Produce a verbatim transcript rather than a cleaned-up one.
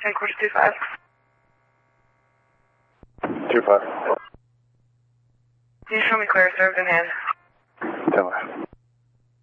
Headquarters two five. two five. Can you show me clear served in hand? ten five.